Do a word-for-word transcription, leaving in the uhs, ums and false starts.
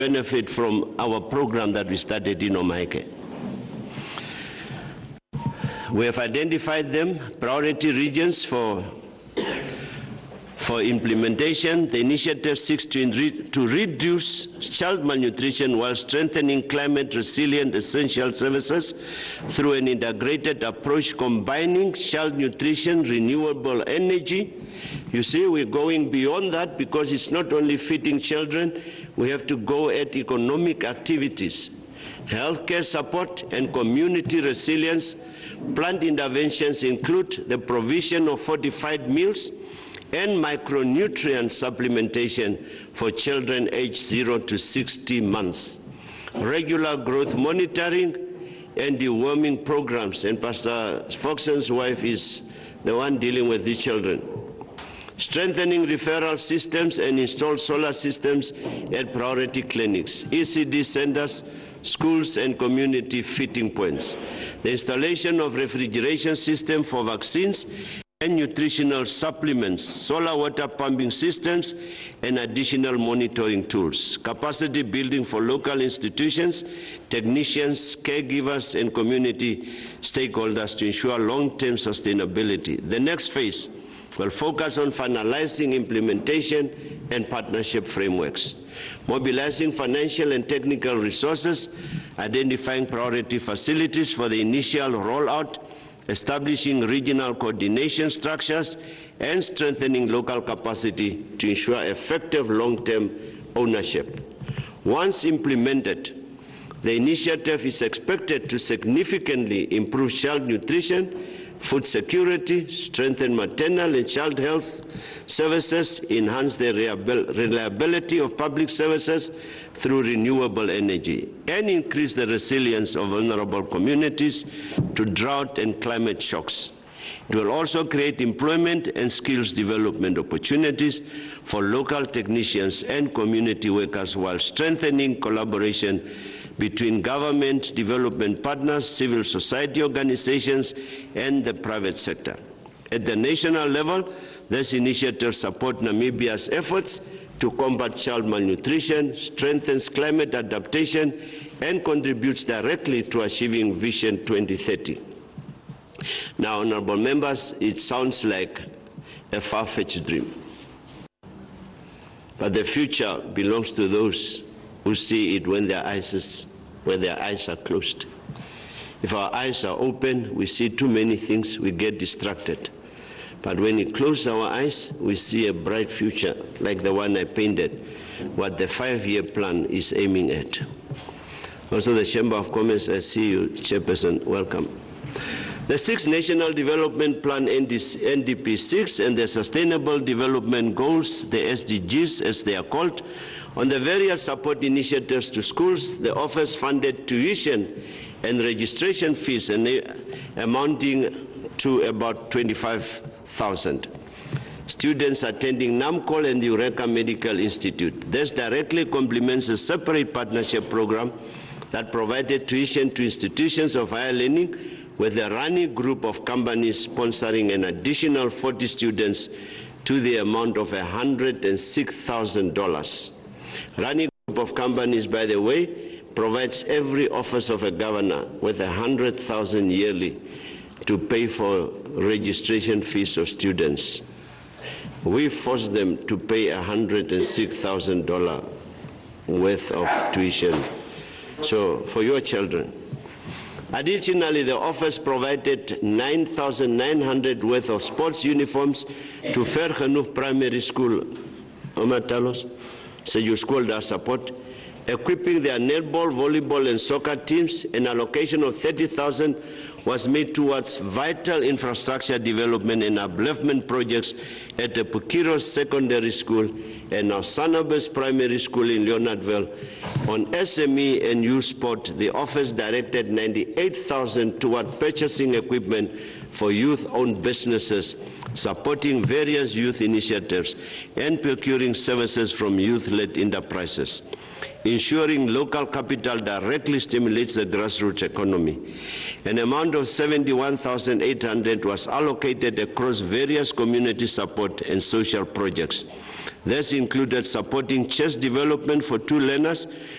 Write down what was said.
benefit from our program that we started in Omaike. We have identified them, priority regions for, for implementation. The initiative seeks to, to reduce child malnutrition while strengthening climate-resilient essential services through an integrated approach combining child nutrition, renewable energy. You see, we're going beyond that because it's not only feeding children, we have to go at economic activities, healthcare support and community resilience. Planned interventions include the provision of fortified meals and micronutrient supplementation for children aged zero to sixty months, regular growth monitoring and deworming programs, and Pastor Foxen's wife is the one dealing with the children. Strengthening referral systems and install solar systems at priority clinics, E C D centers, schools and community fitting points. The installation of refrigeration system for vaccines and nutritional supplements, solar water pumping systems, and additional monitoring tools. Capacity building for local institutions, technicians, caregivers, and community stakeholders to ensure long-term sustainability. The next phase will focus on finalizing implementation and partnership frameworks, mobilizing financial and technical resources, identifying priority facilities for the initial rollout, establishing regional coordination structures, and strengthening local capacity to ensure effective long-term ownership. Once implemented, the initiative is expected to significantly improve child nutrition, food security, strengthen maternal and child health services, enhance the reliability of public services through renewable energy, and increase the resilience of vulnerable communities to drought and climate shocks. It will also create employment and skills development opportunities for local technicians and community workers while strengthening collaboration between government, development partners, civil society organizations, and the private sector. At the national level, this initiative supports Namibia's efforts to combat child malnutrition, strengthens climate adaptation, and contributes directly to achieving Vision twenty thirty. Now, honorable members, it sounds like a far-fetched dream. But the future belongs to those who see it when their eyes is, when their eyes are closed. If our eyes are open, we see too many things, we get distracted. But when we close our eyes, we see a bright future like the one I painted, what the five-year plan is aiming at. Also, the Chamber of Commerce, I see you, Chairperson, welcome. The sixth National Development Plan, N D P six, and the Sustainable Development Goals, the S D Gs as they are called, on the various support initiatives to schools, the office funded tuition and registration fees amounting to about twenty-five thousand. Students attending NAMCOL and the Eureka Medical Institute. This directly complements a separate partnership program that provided tuition to institutions of higher learning, with a running group of companies sponsoring an additional forty students to the amount of one hundred six thousand dollars. Running group of companies, by the way, provides every office of a governor with one hundred thousand dollars yearly to pay for registration fees of students. We force them to pay one hundred six thousand dollars worth of tuition. So for your children. Additionally, the office provided nine thousand nine hundred worth of sports uniforms to Vergenoeg Primary School, Omatalos, Seju School does support, equipping their netball, volleyball, and soccer teams. An allocation of thirty thousand was made towards vital infrastructure development and upliftment projects at the Pukiros Secondary School and now Sanabes Primary School in Leonardville. On S M E and youth sport, the office directed ninety-eight thousand toward purchasing equipment for youth-owned businesses, supporting various youth initiatives, and procuring services from youth-led enterprises. Ensuring local capital directly stimulates the grassroots economy. An amount of seventy-one thousand eight hundred was allocated across various community support and social projects. This included supporting chess development for two learners